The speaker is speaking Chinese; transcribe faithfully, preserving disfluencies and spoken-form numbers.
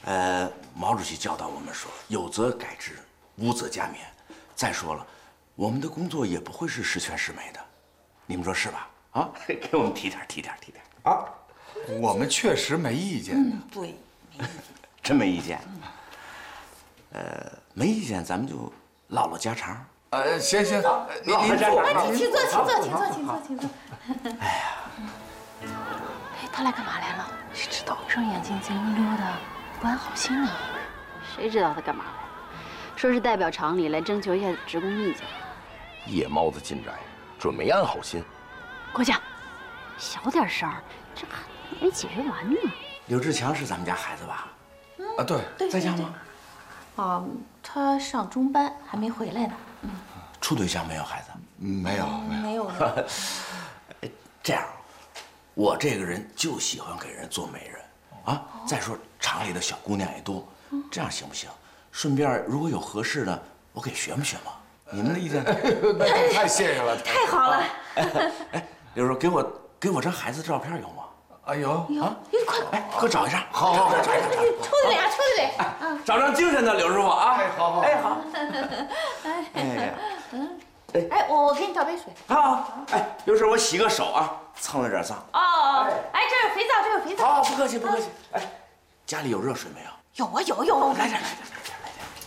呃，毛主席教导我们说，有则改之，无则加勉。再说了，我们的工作也不会是十全十美的，你们说是吧？啊，给我们提点提点提点啊！ 我们确实没意见。 嗯，对，没意见， 真没意见。呃，没意见，咱们就唠唠家常。 呃，行行，您您坐， 请请坐，请坐，请坐，请坐，请坐。 哎呀， 哎，他来干嘛来了？谁知道？这眼睛贼溜溜的，不安好心呢。 谁知道他干嘛来？说是代表厂里来征求一下职工意见。 夜猫子进宅，准没安好心。 郭将，小点声，这还没解决完呢。 刘志强是咱们家孩子吧？ 啊，对， 对， 在家吗？ 啊，他上中班，还没回来呢。嗯， 处对象没有？孩子没有没有。 没有呢。 这样，我这个人就喜欢给人做媒人啊。再说厂里的小姑娘也多，这样行不行？顺便如果有合适的，我给学摸学摸。你们的意见？ 那太谢谢了， 太好了。 哎，刘叔，给我给我张孩子照片有吗？ 哎呦有， 啊， 你快， 哎，给我找一张。 好好好， 抽对脸，抽对脸。 哎，找张精神的，刘师傅啊。 哎，好好， 哎好。哎呀， 哎，我我给你倒杯水。 好，哎，刘师傅，我洗个手啊，蹭了点脏。 哦，哎，这有肥皂，这有肥皂。 好，不客气不客气。哎，家里有热水没有？ 有啊有有。 来来来来。